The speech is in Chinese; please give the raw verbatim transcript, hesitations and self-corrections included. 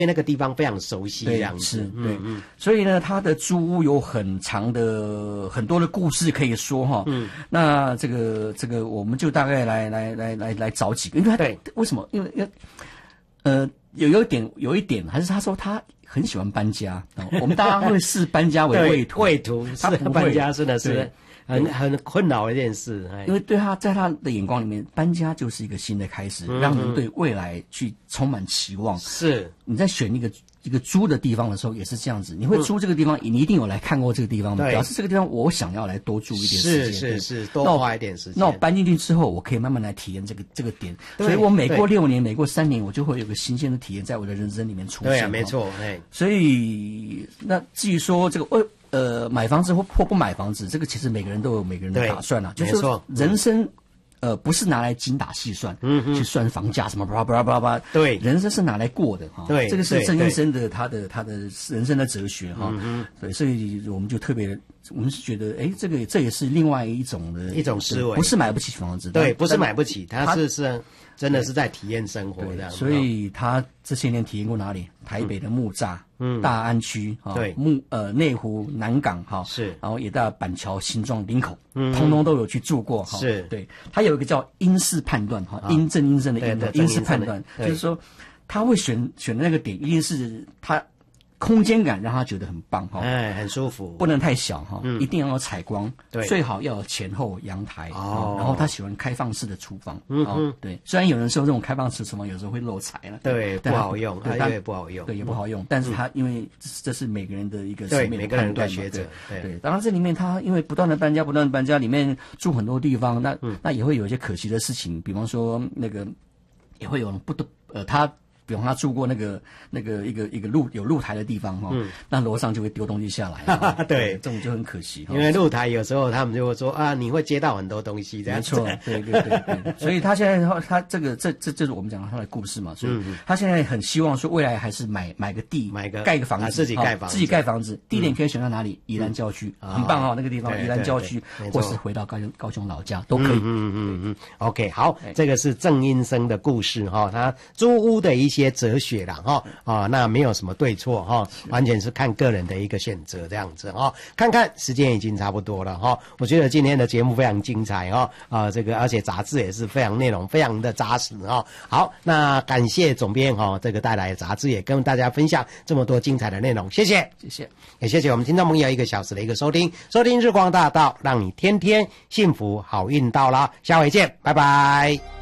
对那个地方非常熟悉这样子。 是，对， 嗯嗯， 所以呢，它的租屋有很长的很多的故事可以说哈。嗯，那这个这个我们就大概来来来来来找几个，因为他对为什么？因为呃有有一点有一点还是他说他很喜欢搬家，我们大家会视搬家为畏途， 畏途， 他不会搬家真的是很很困扰的一件事， 因为对他在他的眼光里面，搬家就是一个新的开始，嗯、让人对未来去充满期望。 是你在选一个一个租的地方的时候也是这样子，你会租这个地方，嗯、你一定有来看过这个地方，表示这个地方我想要来多住一点时间， 是是是，多花一点时间。 那我搬进去之后，我可以慢慢来体验这个这个点，所以我每过六年，每过三年，我就会有个新鲜的体验在我的人生里面出现。 对啊，没错，哎， 所以那至于说这个呃。呃，买房子或或不买房子，这个其实每个人都有每个人的打算啦。就是说人生，呃，不是拿来精打细算，嗯，去算房价什么巴拉巴拉巴拉巴拉。 对， 人生是拿来过的哈。 对， 这个是郑医生的他的他的人生的哲学哈。嗯对，所以我们就特别，我们是觉得，哎，这个这也是另外一种的一种思维， 不是买不起房子， 对，不是买不起，他是是。真的是在体验生活这样， 所以他这些年体验过哪里？台北的木栅、嗯、大安区， 对， 木呃内湖、南港哈， 是， 然后也到板桥、新庄、林口，嗯，通通都有去住过哈。 是， 对，他有一个叫因式判断哈，因正因正的因的因式判断，就是说他会选选的那个点，一定是他。空间感让他觉得很棒哈， 哎，很舒服， 不能太小哈， 嗯， 一定要有采光， 对， 最好要有前后阳台哦， 然后他喜欢开放式的厨房， 嗯嗯， 对，虽然有人说这种开放式厨房有时候会漏财了， 对，不好用，对，也不好用， 对，也不好用，但是他因为这是每个人的一个对每个人的学者， 对，当然这里面他因为不断的搬家，不断的搬家，里面住很多地方，那那也会有一些可惜的事情，比方说那个也会有不得呃他。比方他住过那个那个一个一个露有露台的地方哈，嗯，那楼上就会丢东西下来， 对， 这种就很可惜。 因为露台有时候他们就会说啊，你会接到很多东西，这样没错，对对对对。所以他现在他这个这这这是我们讲他的故事嘛，所以他现在很希望说未来还是买买个地， 买个盖个房子， 自己盖房子， 自己盖房子，地点可以选到哪里？宜兰郊区，很棒哦，那个地方宜兰郊区，或是回到高雄高雄老家都可以。 嗯嗯嗯 ，OK， 好，这个是郑因生的故事哈，他租屋的一些哲学啦。哈啊，那没有什么对错哈，完全是看个人的一个选择这样子哈。看看时间已经差不多了哈，我觉得今天的节目非常精彩哈啊，这个而且杂志也是非常内容非常的扎实哈。好，那感谢总编哈，这个带来的杂志也跟大家分享这么多精彩的内容，谢谢谢谢， 也谢谢我们听众朋友一个小时的一个收听，收听日光大道，让你天天幸福好运到啦，下回见，拜拜。